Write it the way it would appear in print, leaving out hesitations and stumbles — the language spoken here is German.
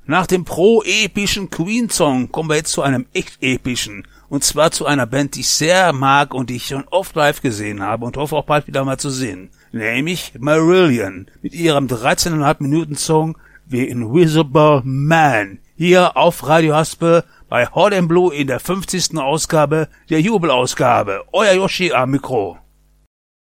Nach dem pro-epischen Queen-Song kommen wir jetzt zu einem echt epischen. Und zwar zu einer Band, die ich sehr mag und die ich schon oft live gesehen habe und hoffe auch bald wieder mal zu sehen. Nämlich Marillion mit ihrem 13,5 Minuten Song The Invisible Man. Hier auf Radio Haspel bei Hot & Blue in der 50. Ausgabe der Jubelausgabe. Euer Yoshi am Mikro.